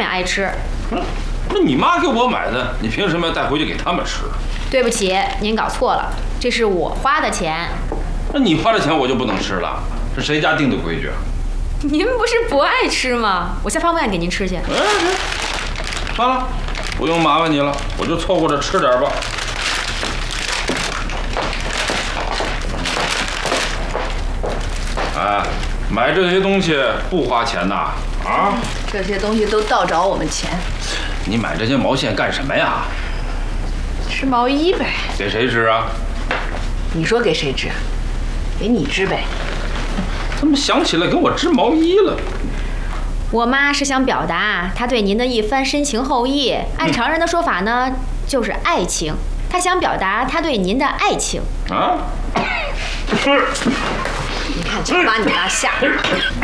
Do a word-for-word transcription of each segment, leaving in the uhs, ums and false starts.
俩爱吃。 嗯，那你妈给我买的，你凭什么要带回去给他们吃？ 对不起，您搞错了，这是我花的钱。 那你花的钱我就不能吃了？这谁家定的规矩啊？ 您不是不爱吃吗？我下方饭给您吃去。 哎，算了，不用麻烦你了，我就凑合着吃点吧。哎，买这些东西不花钱呐？啊？ 这些东西都倒找我们钱。 你买这些毛线干什么呀？ 织毛衣呗。 给谁织啊？ 你说给谁织？给你织呗。 怎么想起来给我织毛衣了？ 我妈是想表达她对您的一番深情厚谊，按常人的说法呢，就是爱情。她想表达她对您的爱情。 啊？ 你看，就把你妈吓着。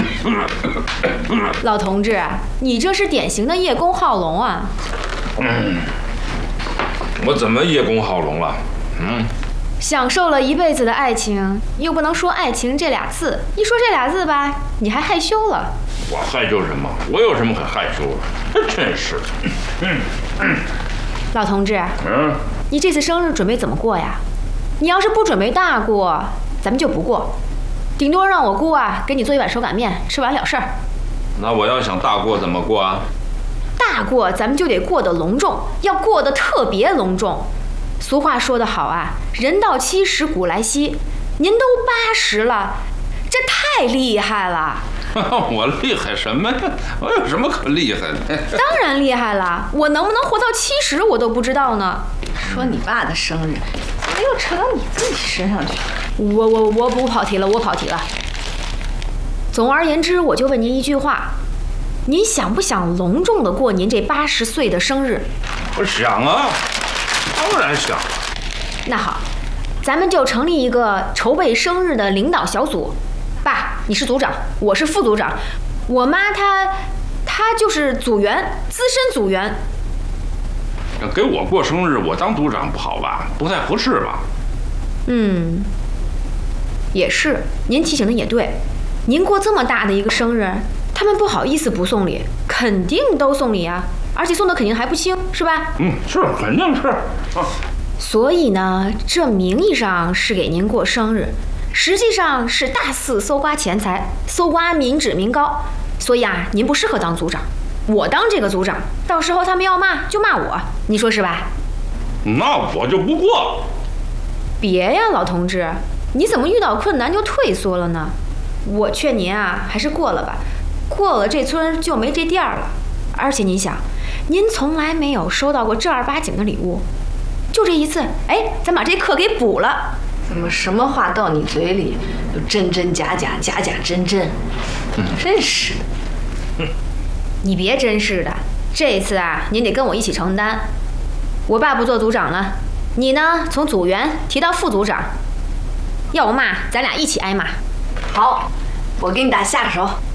老同志，你这是典型的叶公好龙啊！ 嗯，我怎么叶公好龙了？嗯， 享受了一辈子的爱情，又不能说爱情这俩字，一说这俩字吧，你还害羞了。 我害羞什么？我有什么可害羞的？真是。嗯嗯， 老同志， 嗯， 你这次生日准备怎么过呀？你要是不准备大过，咱们就不过，顶多让我姑啊给你做一碗手擀面，吃完了事儿。 那我要想大过怎么过啊？ 大过咱们就得过得隆重，要过得特别隆重。俗话说得好啊，人到七十古来稀，您都八十了，这太厉害了。 我厉害什么呀？我有什么可厉害的？ 当然厉害了，我能不能活到七十我都不知道呢。 说你爸的生日，怎么又扯到你自己身上去了？ 我我我不跑题了，我跑题了。总而言之，我就问您一句话：您想不想隆重的过您这八十岁的生日？ 我想啊，当然想。 那好，咱们就成立一个筹备生日的领导小组。爸，你是组长，我是副组长，我妈她她就是组员，资深组员。 给我过生日，我当组长不好吧？不太合适吧？ 嗯，也是，您提醒的也对。您过这么大的一个生日，他们不好意思不送礼，肯定都送礼啊，而且送的肯定还不轻，是吧？ 嗯，是，肯定是。啊， 所以呢，这名义上是给您过生日，实际上是大肆搜刮钱财，搜刮民脂民膏。所以啊，您不适合当组长，我当这个组长，到时候他们要骂就骂我，你说是吧？ 那我就不过。 别呀，老同志，你怎么遇到困难就退缩了呢？我劝您啊，还是过了吧，过了这村就没这店了。而且您想，您从来没有收到过正儿八经的礼物，就这一次，哎，咱把这课给补了。 怎么什么话到你嘴里就真真假假，假假真真？嗯，真是的。 嗯，你别真是的，这次啊，您得跟我一起承担。我爸不做组长了，你呢，从组员提到副组长，要我骂，咱俩一起挨骂。 好，我给你打下手。